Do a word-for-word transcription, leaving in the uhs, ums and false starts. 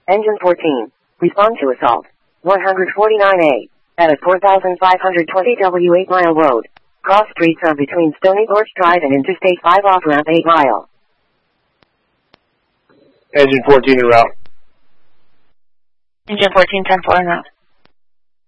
Engine fourteen. Respond to assault. one forty-nine A. At a four thousand five hundred twenty W eight mile road. Cross streets are between Stony Gorge Drive and Interstate five off ramp eight mile. Engine fourteen en route. Engine fourteen, ten four en route.